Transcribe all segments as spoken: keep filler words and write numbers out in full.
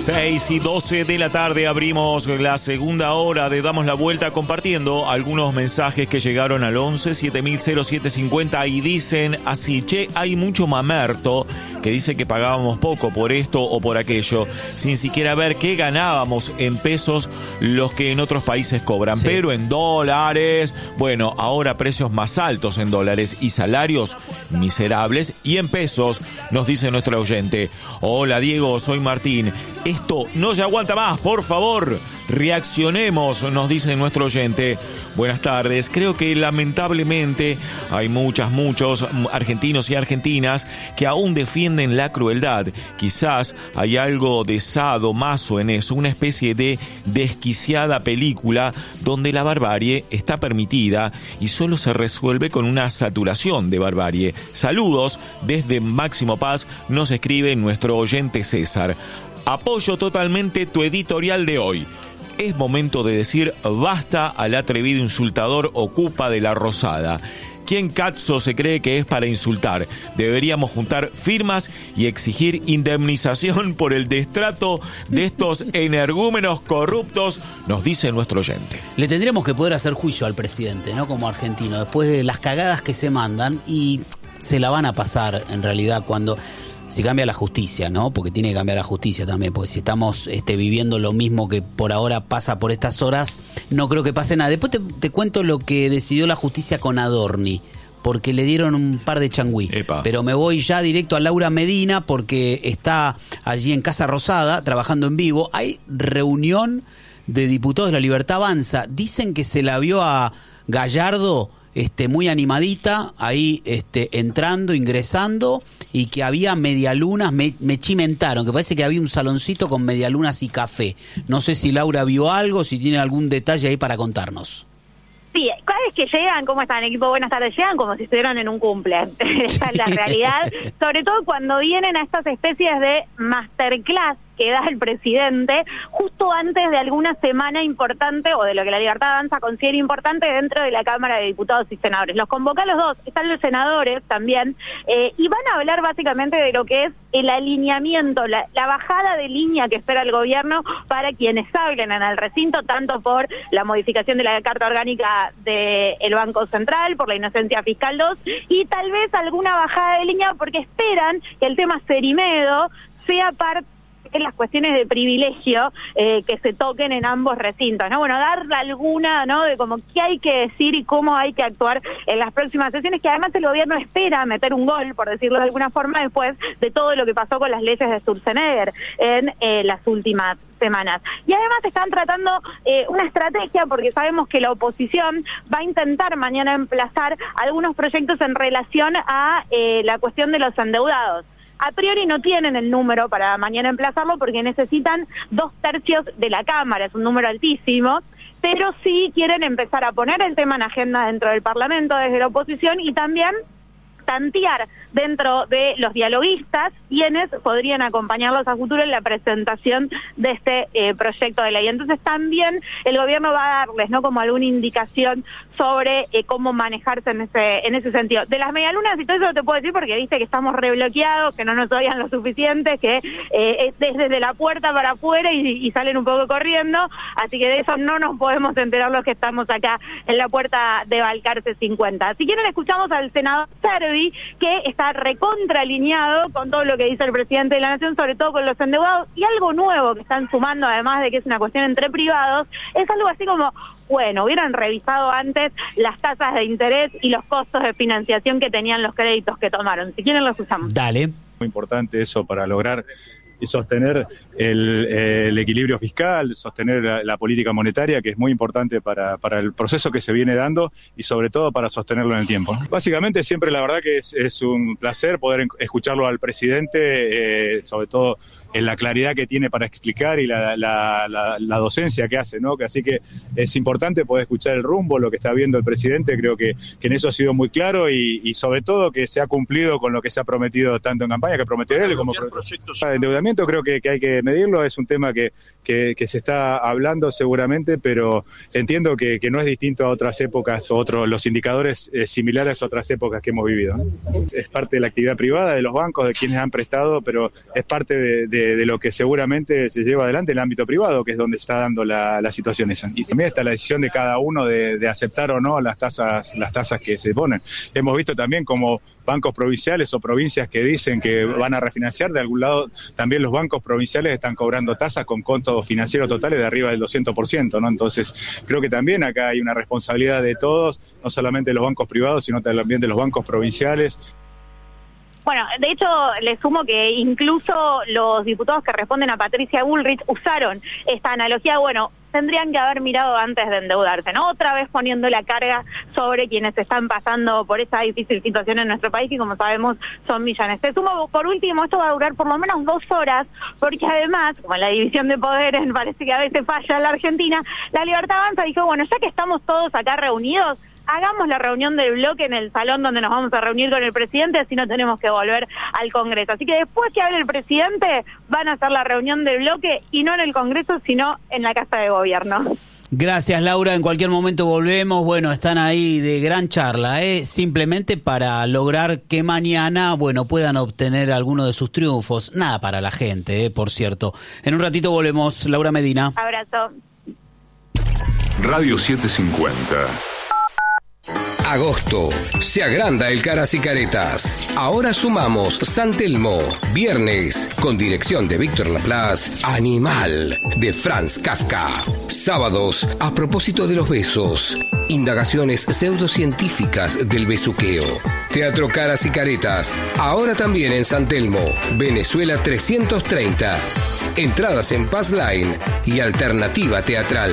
seis y doce de la tarde abrimos la segunda hora de Damos la Vuelta compartiendo algunos mensajes que llegaron al once siete mil siete cincuenta y dicen así: che, hay mucho mamerto que dice que pagábamos poco por esto o por aquello, sin siquiera ver qué ganábamos en pesos los que en otros países cobran, sí. Pero en dólares, bueno, ahora precios más altos en dólares y salarios miserables y en pesos, nos dice nuestro oyente. Hola Diego, soy Martín. Esto no se aguanta más, por favor, reaccionemos, nos dice nuestro oyente. Buenas tardes. Creo que lamentablemente hay muchas, muchos argentinos y argentinas que aún defienden la crueldad. Quizás hay algo de sadomaso en eso, una especie de desquiciada película donde la barbarie está permitida y solo se resuelve con una saturación de barbarie. Saludos desde Máximo Paz, nos escribe nuestro oyente César. Apoyo totalmente tu editorial de hoy. Es momento de decir basta al atrevido insultador Ocupa de la Rosada. ¿Quién cazzo se cree que es para insultar? Deberíamos juntar firmas y exigir indemnización por el destrato de estos energúmenos corruptos, nos dice nuestro oyente. Le tendríamos que poder hacer juicio al presidente, ¿no? Como argentino, después de las cagadas que se mandan, y se la van a pasar en realidad cuando... Si cambia la justicia, ¿no? Porque tiene que cambiar la justicia también, porque si estamos este, viviendo lo mismo que por ahora pasa por estas horas, no creo que pase nada. Después te, te cuento lo que decidió la justicia con Adorni, porque le dieron un par de changüí. Epa. Pero me voy ya directo a Laura Medina, porque está allí en Casa Rosada, trabajando en vivo. Hay reunión de diputados de La Libertad Avanza. Dicen que se la vio a Gallardo... Este, muy animadita, ahí este, entrando, ingresando, y que había medialunas, me, me chimentaron, que parece que había un saloncito con medialunas y café. No sé si Laura vio algo, si tiene algún detalle ahí para contarnos. Sí, cada vez que llegan, ¿cómo están, equipo? Buenas tardes, llegan como si estuvieran en un cumple. Esa es la realidad, sobre todo cuando vienen a estas especies de masterclass que da el presidente justo antes de alguna semana importante o de lo que la Libertad Avanza considera importante dentro de la Cámara de Diputados y Senadores. Los convoca a los dos, están los senadores también, eh, y van a hablar básicamente de lo que es el alineamiento, la, la bajada de línea que espera el gobierno para quienes hablen en el recinto, tanto por la modificación de la Carta Orgánica del Banco Central, por la inocencia fiscal dos, y tal vez alguna bajada de línea porque esperan que el tema Cerimedo sea parte en las cuestiones de privilegio eh, que se toquen en ambos recintos, ¿no? Bueno, darle alguna, ¿no?, de como qué hay que decir y cómo hay que actuar en las próximas sesiones, que además el gobierno espera meter un gol, por decirlo de alguna forma, después de todo lo que pasó con las leyes de Sturzenegger en eh, las últimas semanas. Y además están tratando eh, una estrategia, porque sabemos que la oposición va a intentar mañana emplazar algunos proyectos en relación a eh, la cuestión de los endeudados. A priori no tienen el número para mañana emplazarlo porque necesitan dos tercios de la Cámara, es un número altísimo, pero sí quieren empezar a poner el tema en agenda dentro del Parlamento desde la oposición y también tantear dentro de los dialoguistas quienes podrían acompañarlos a futuro en la presentación de este eh, proyecto de ley. Entonces también el gobierno va a darles, ¿no?, como alguna indicación sobre eh, cómo manejarse en ese en ese sentido. De las medialunas y todo eso te puedo decir porque viste que estamos rebloqueados, que no nos oían lo suficiente, que eh, es desde la puerta para afuera y, y salen un poco corriendo, así que de eso no nos podemos enterar los que estamos acá en la puerta de Balcarce cincuenta. Si quieren escuchamos al senador Servi, que está recontraalineado con todo lo que dice el presidente de la Nación, sobre todo con los endeudados, y algo nuevo que están sumando, además de que es una cuestión entre privados, es algo así como, bueno, hubieran revisado antes las tasas de interés y los costos de financiación que tenían los créditos que tomaron. Si quieren los usamos. Dale. Muy importante eso para lograr y sostener el, el equilibrio fiscal, sostener la, la política monetaria, que es muy importante para, para el proceso que se viene dando y sobre todo para sostenerlo en el tiempo. Básicamente siempre la verdad que es, es un placer poder escucharlo al presidente, eh, sobre todo en la claridad que tiene para explicar y la, la, la, la docencia que hace, ¿no? Que así que es importante poder escuchar el rumbo, lo que está viendo el presidente. Creo que, que en eso ha sido muy claro y, y sobre todo que se ha cumplido con lo que se ha prometido tanto en campaña, que prometió él, como proyectos de endeudamiento. endeudamiento creo que, que hay que medirlo, es un tema que, que, que se está hablando seguramente, pero entiendo que, que no es distinto a otras épocas, o otros, los indicadores eh, similares a otras épocas que hemos vivido, ¿no? Es parte de la actividad privada, de los bancos, de quienes han prestado, pero es parte de, de, de lo que seguramente se lleva adelante en el ámbito privado, que es donde está dando la, la situación esa. Y también está la decisión de cada uno de, de aceptar o no las tasas, las tasas que se ponen. Hemos visto también como bancos provinciales o provincias que dicen que van a refinanciar, de algún lado también los bancos provinciales están cobrando tasas con costos financieros totales de arriba del doscientos por ciento, ¿no? Entonces, creo que también acá hay una responsabilidad de todos, no solamente de los bancos privados, sino también de los bancos provinciales. Bueno, de hecho, le sumo que incluso los diputados que responden a Patricia Bullrich usaron esta analogía, bueno, tendrían que haber mirado antes de endeudarse, ¿no? Otra vez poniendo la carga sobre quienes están pasando por esa difícil situación en nuestro país, y como sabemos son millones. Te sumo, por último, esto va a durar por lo menos dos horas, porque además, como la división de poderes parece que a veces falla en la Argentina, la Libertad Avanza dijo, bueno, ya que estamos todos acá reunidos, hagamos la reunión del bloque en el salón donde nos vamos a reunir con el presidente, así no tenemos que volver al Congreso. Así que después que hable el presidente, van a hacer la reunión del bloque, y no en el Congreso, sino en la Casa de Gobierno. Gracias, Laura. En cualquier momento volvemos. Bueno, están ahí de gran charla, ¿eh? Simplemente para lograr que mañana, bueno, puedan obtener alguno de sus triunfos. Nada para la gente, ¿eh? Por cierto. En un ratito volvemos. Laura Medina. Abrazo. Radio setecientos cincuenta. Agosto. Se agranda el Caras y Caretas. Ahora sumamos San Telmo. Viernes, con dirección de Víctor Laplace, Animal, de Franz Kafka. Sábados, a propósito de los besos. Indagaciones pseudocientíficas del besuqueo. Teatro Caras y Caretas. Ahora también en San Telmo. Venezuela trescientos treinta. Entradas en Pass Line y Alternativa Teatral.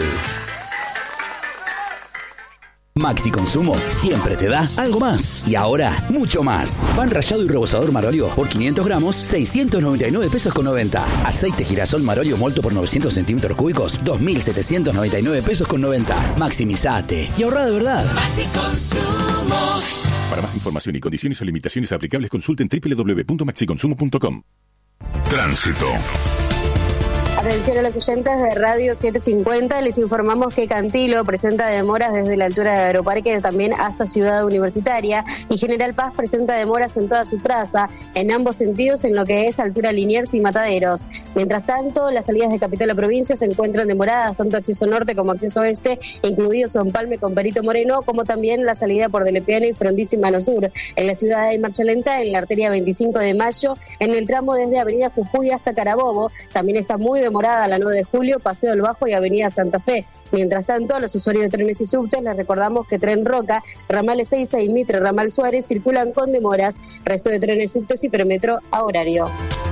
Maxi Consumo siempre te da algo más. Y ahora, mucho más. Pan rallado y rebozador Marolio por quinientos gramos, seiscientos noventa y nueve pesos con noventa. Aceite girasol Marolio molto por novecientos centímetros cúbicos, dos mil setecientos noventa y nueve pesos con noventa. Maximizate y ahorra de verdad. Maxi Consumo. Para más información y condiciones o limitaciones aplicables, consulten doble u doble u doble u punto maxi consumo punto com. Tránsito. Atención a los oyentes de Radio setecientos cincuenta, les informamos que Cantilo presenta demoras desde la altura de Aeroparque también hasta Ciudad Universitaria, y General Paz presenta demoras en toda su traza, en ambos sentidos en lo que es altura Liniers y Mataderos. Mientras tanto, las salidas de Capital a Provincia se encuentran demoradas, tanto acceso norte como acceso oeste, incluidos Son Palme con Perito Moreno, como también la salida por Delepiane y Frondísima no Sur. En la ciudad hay marcha lenta en la arteria veinticinco de mayo, en el tramo desde Avenida Jujuy hasta Carabobo, también está muy demorada la nueve de julio, Paseo del Bajo y Avenida Santa Fe. Mientras tanto, a los usuarios de trenes y subtes les recordamos que Tren Roca, ramales Ezeiza y Mitre, ramal Suárez circulan con demoras, resto de trenes, subtes y premetro a horario.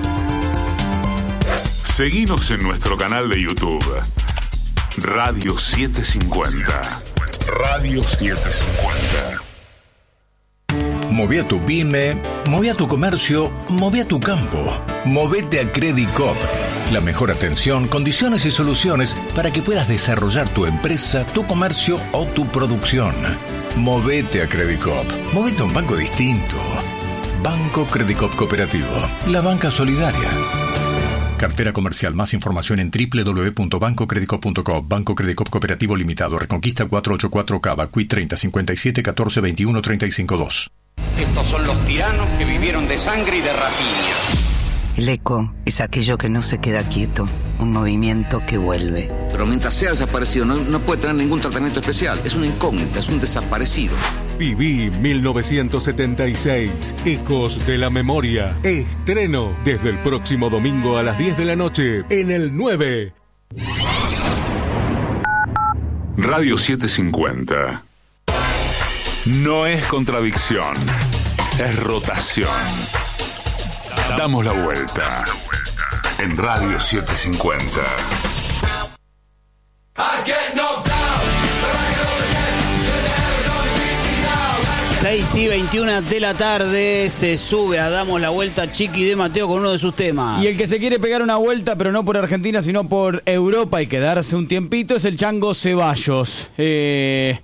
Seguinos en nuestro canal de YouTube, Radio setecientos cincuenta. Radio setecientos cincuenta. Moví a tu pyme, moví a tu comercio, moví a tu campo. Movete a Credicop. La mejor atención, condiciones y soluciones para que puedas desarrollar tu empresa, tu comercio o tu producción. Movete a Credicop. Movete a un banco distinto. Banco Credicop Cooperativo. La banca solidaria. Cartera comercial. Más información en doble u doble u doble u punto banco credicop punto com. Banco Credicop Cooperativo Limitado. Reconquista cuatrocientos ochenta y cuatro Cava. Q I treinta cincuenta y siete catorce veintiuno treinta y cinco dos. Estos son los tiranos que vivieron de sangre y de rapiña. El eco es aquello que no se queda quieto, un movimiento que vuelve. Pero mientras sea desaparecido no, no puede tener ningún tratamiento especial. Es una incógnita, es un desaparecido. Viví mil novecientos setenta y seis, Ecos de la Memoria. Estreno desde el próximo domingo a las diez de la noche en el nueve. Radio setecientos cincuenta. No es contradicción, es rotación. Damos la vuelta en Radio setecientos cincuenta. seis y veintiuno de la tarde se sube a Damos la Vuelta Chiqui de Mateo con uno de sus temas. Y el que se quiere pegar una vuelta, pero no por Argentina, sino por Europa y quedarse un tiempito, es el Chango Ceballos. Eh...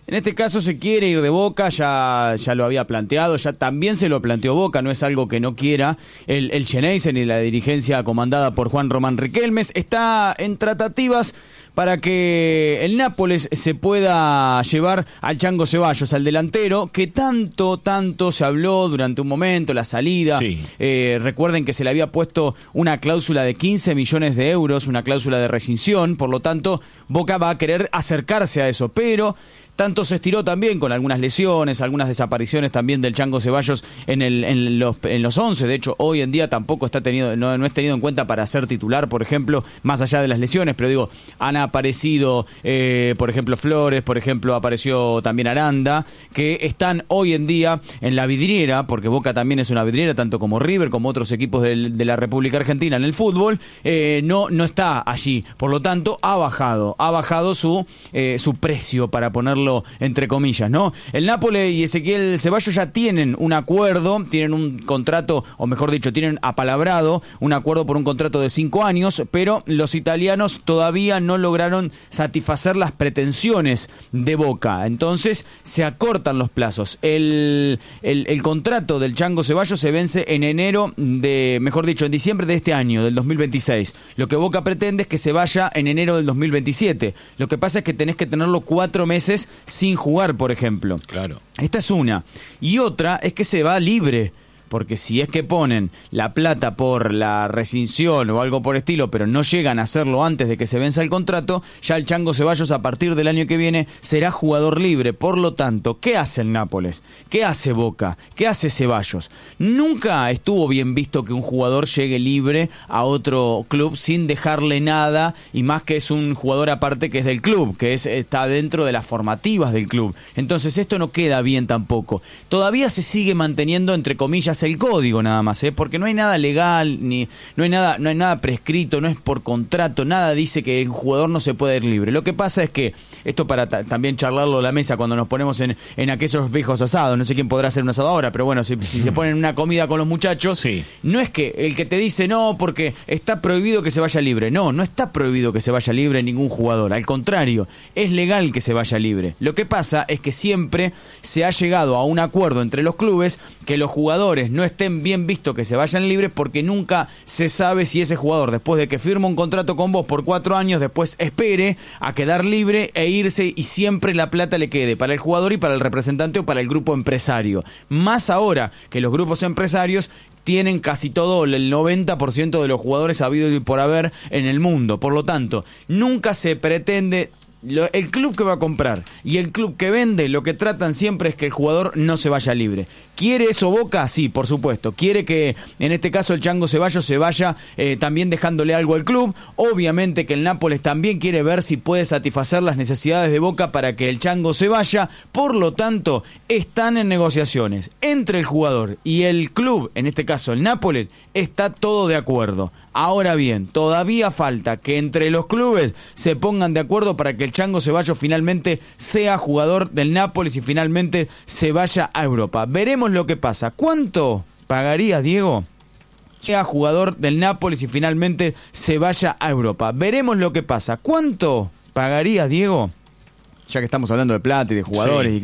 En este caso se quiere ir de Boca, ya, ya lo había planteado, ya también se lo planteó Boca, no es algo que no quiera el, el Xeneize ni la dirigencia comandada por Juan Román Riquelmes. Está en tratativas para que el Nápoles se pueda llevar al Chango Ceballos, al delantero, que tanto, tanto se habló durante un momento, la salida. Sí. Eh, recuerden que se le había puesto una cláusula de quince millones de euros, una cláusula de rescisión, por lo tanto, Boca va a querer acercarse a eso, pero tanto se estiró también con algunas lesiones, algunas desapariciones también del Chango Ceballos en, el, en, los, en los once. De hecho, hoy en día tampoco está tenido, no, no es tenido en cuenta para ser titular, por ejemplo, más allá de las lesiones. Pero digo, han aparecido, eh, por ejemplo, Flores, por ejemplo, apareció también Aranda, que están hoy en día en la vidriera, porque Boca también es una vidriera, tanto como River, como otros equipos del, de la República Argentina en el fútbol. Eh, no, no está allí. Por lo tanto, ha bajado, ha bajado su, eh, su precio, para ponerlo entre comillas, ¿no? El Nápoles y Ezequiel Ceballos ya tienen un acuerdo, tienen un contrato, o mejor dicho, tienen apalabrado un acuerdo por un contrato de cinco años, pero los italianos todavía no lograron satisfacer las pretensiones de Boca. Entonces, se acortan los plazos. El, el, el contrato del Chango Ceballos se vence en enero de, mejor dicho, en diciembre de este año, del dos mil veintiséis. Lo que Boca pretende es que se vaya en enero del dos mil veintisiete. Lo que pasa es que tenés que tenerlo cuatro meses sin jugar, por ejemplo. Claro. Esta es una. Y otra es que se va libre. Porque si es que ponen la plata por la rescisión o algo por estilo, pero no llegan a hacerlo antes de que se venza el contrato, ya el Chango Ceballos a partir del año que viene será jugador libre. Por lo tanto, ¿qué hace el Nápoles? ¿Qué hace Boca? ¿Qué hace Ceballos? Nunca estuvo bien visto que un jugador llegue libre a otro club sin dejarle nada, y más que es un jugador aparte que es del club, que es, está dentro de las formativas del club. Entonces esto no queda bien tampoco. Todavía se sigue manteniendo, entre comillas, el código nada más, ¿eh? Porque no hay nada legal, ni no hay nada, no hay nada prescrito, no es por contrato, nada dice que el jugador no se puede ir libre. Lo que pasa es que, esto para ta- también charlarlo a la mesa cuando nos ponemos en, en aquellos viejos asados, no sé quién podrá hacer un asado ahora, pero bueno, si, si se ponen una comida con los muchachos, sí. No es que el que te dice no, porque está prohibido que se vaya libre. No, no está prohibido que se vaya libre ningún jugador, al contrario, es legal que se vaya libre. Lo que pasa es que siempre se ha llegado a un acuerdo entre los clubes que los jugadores no estén bien vistos que se vayan libres, porque nunca se sabe si ese jugador, después de que firma un contrato con vos por cuatro años, después espere a quedar libre e irse, y siempre la plata le quede para el jugador y para el representante o para el grupo empresario. Más ahora que los grupos empresarios tienen casi todo, el noventa por ciento de los jugadores habido y por haber en el mundo. Por lo tanto, nunca se pretende... Lo, el club que va a comprar y el club que vende, lo que tratan siempre es que el jugador no se vaya libre. ¿Quiere eso Boca? Sí, por supuesto. Quiere que, en este caso, el Chango Ceballos se vaya eh, también dejándole algo al club. Obviamente que el Nápoles también quiere ver si puede satisfacer las necesidades de Boca para que el Chango se vaya. Por lo tanto, están en negociaciones entre el jugador y el club, en este caso el Nápoles, está todo de acuerdo. Ahora bien, todavía falta que entre los clubes se pongan de acuerdo para que el Chango Ceballos finalmente sea jugador del Nápoles y finalmente se vaya a Europa. Veremos lo que pasa. ¿Cuánto pagaría, Diego, sea jugador del Nápoles y finalmente se vaya a Europa? Veremos lo que pasa. ¿Cuánto pagaría, Diego? Ya que estamos hablando de plata y de jugadores, sí. y